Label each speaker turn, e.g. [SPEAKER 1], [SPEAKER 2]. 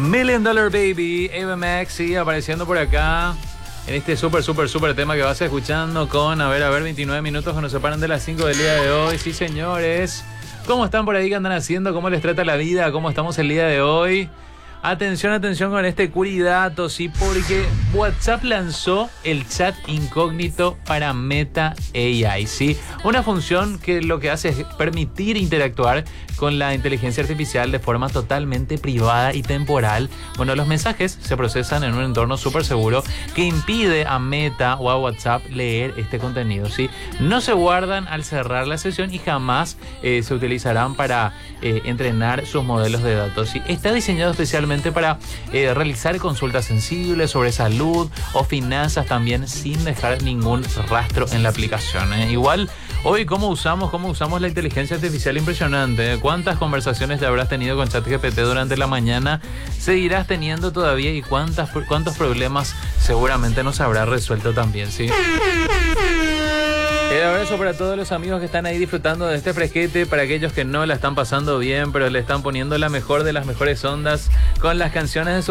[SPEAKER 1] Million Dollar Baby, Ava Max, sigue apareciendo por acá en este súper tema que vas escuchando con, a ver, 29 minutos que nos separan de las 5 del día de hoy. Sí, señores. ¿Cómo están por ahí? ¿Qué andan haciendo? ¿Cómo les trata la vida? ¿Cómo estamos el día de hoy? Atención con este cuidato, sí, porque WhatsApp lanzó el chat incógnito para Meta AI, sí. Una función que lo que hace es permitir interactuar con la inteligencia artificial de forma totalmente privada y temporal. Bueno, los mensajes se procesan en un entorno súper seguro que impide a Meta o a WhatsApp leer este contenido, sí. No se guardan al cerrar la sesión y jamás se utilizarán para entrenar sus modelos de datos, sí. Está diseñado especialmente para realizar consultas sensibles sobre salud o finanzas también sin dejar ningún rastro en la aplicación. Igual, hoy ¿cómo usamos la inteligencia artificial? Impresionante. ¿Cuántas conversaciones ya habrás tenido con ChatGPT durante la mañana? ¿Seguirás teniendo todavía? ¿Y cuántos problemas seguramente nos habrá resuelto también, sí? Abrazo para todos los amigos que están ahí disfrutando de este fresquete, para aquellos que no la están pasando bien, pero le están poniendo la mejor de las mejores ondas con las canciones de su